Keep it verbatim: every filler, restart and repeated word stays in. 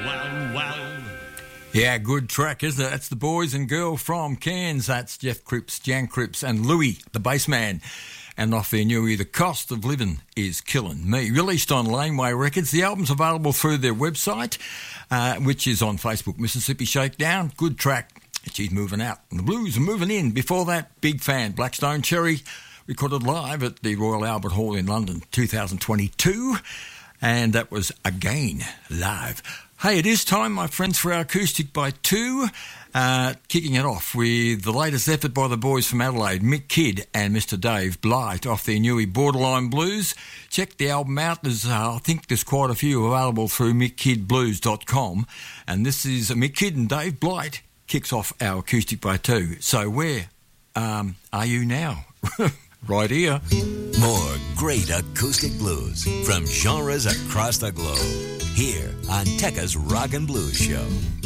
wow, wow. Yeah, good track, isn't it? That's the boys and girl from Cairns. That's Jeff Cripps, Jan Cripps and Louis, the bass man. And off their new The Cost of Living is Killing Me. Released on Laneway Records. The album's available through their website, uh, which is on Facebook, Mississippi Shakedown. Good track. She's moving out. And the blues are moving in. Before that, big fan, Blackstone Cherry, recorded live at the Royal Albert Hall in London, two thousand twenty-two. And that was Again live. Hey, it is time, my friends, for our Acoustic by Two. Uh, kicking it off with the latest effort by the boys from Adelaide, Mick Kidd and Mister Dave Blight, off their newie Borderline Blues. Check the album out. There's, uh, I think there's quite a few available through mick kidd blues dot com. And this is Mick Kidd and Dave Blight kicks off our Acoustic by Two. So where um, are you now? Right here. More great acoustic blues from genres across the globe. Here on Tekka's Rock and Blues Show.